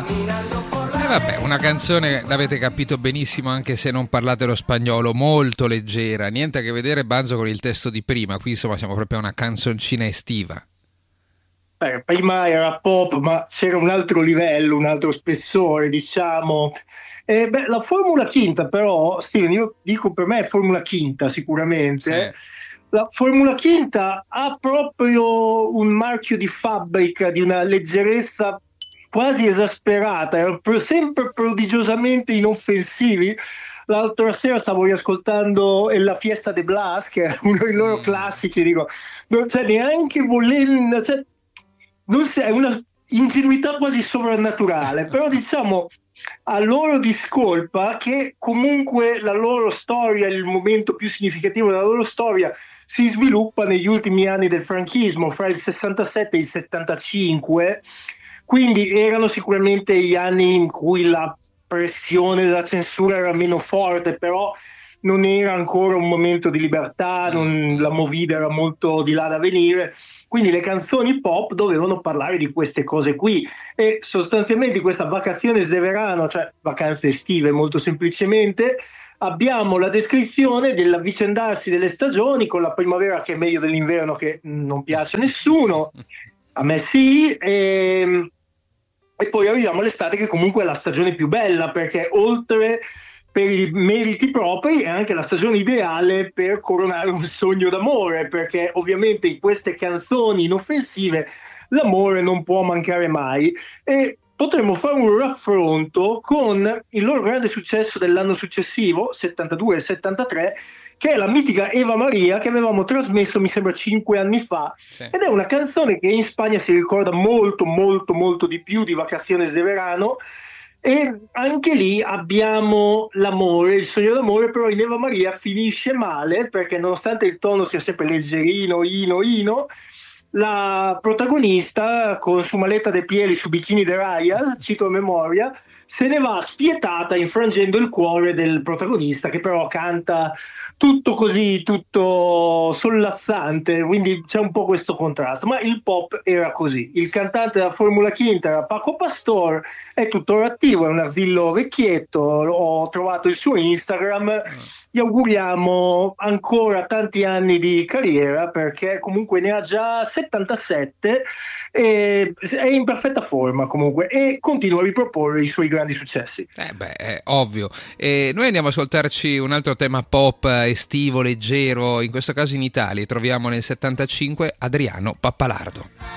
E vabbè, una canzone, l'avete capito benissimo anche se non parlate lo spagnolo, molto leggera, niente a che vedere Banzo con il testo di prima, qui insomma siamo proprio a una canzoncina estiva. Prima era pop, ma c'era un altro livello, un altro spessore, diciamo. La Formula Quinta, però, Steven, io dico per me è Formula Quinta sicuramente. Sì. La Formula Quinta ha proprio un marchio di fabbrica di una leggerezza quasi esasperata, erano sempre prodigiosamente inoffensivi. L'altra sera stavo riascoltando La Fiesta de Blas, che è uno dei loro classici, dico, non c'è neanche volendo, cioè, non è una ingenuità quasi sovrannaturale, però diciamo a loro discolpa che comunque la loro storia, il momento più significativo della loro storia si sviluppa negli ultimi anni del franchismo, fra il 67 e il 75, quindi erano sicuramente gli anni in cui la pressione della censura era meno forte, però non era ancora un momento di libertà, la movida era molto di là da venire, quindi le canzoni pop dovevano parlare di queste cose qui e sostanzialmente questa vacazione de verano, cioè vacanze estive molto semplicemente, abbiamo la descrizione dell'avvicendarsi delle stagioni con la primavera che è meglio dell'inverno che non piace a nessuno, a me sì, e poi arriviamo all'estate che comunque è la stagione più bella perché oltre per i meriti propri è anche la stagione ideale per coronare un sogno d'amore, perché ovviamente in queste canzoni inoffensive l'amore non può mancare mai e potremmo fare un raffronto con il loro grande successo dell'anno successivo, 72 e 73, che è la mitica Eva Maria che avevamo trasmesso mi sembra 5 anni fa, Sì. ed è una canzone che in Spagna si ricorda molto molto molto di più di Vacaciones de Verano. E anche lì abbiamo l'amore, il sogno d'amore, però in Eva Maria finisce male perché nonostante il tono sia sempre leggerino, ino, la protagonista con su maleta de piedi su bikini de raya, cito a memoria, se ne va spietata infrangendo il cuore del protagonista che però canta tutto così, tutto sollazzante, quindi c'è un po' questo contrasto, ma il pop era così. Il cantante della Formula Quinta era Paco Pastor, è tuttora attivo, è un asilo vecchietto, ho trovato il suo Instagram, gli auguriamo ancora tanti anni di carriera perché comunque ne ha già 77 e è in perfetta forma comunque e continua a riproporre i suoi grandi successi. È ovvio. E noi andiamo ad ascoltarci un altro tema pop estivo, leggero, in questo caso in Italia troviamo nel 75 Adriano Pappalardo.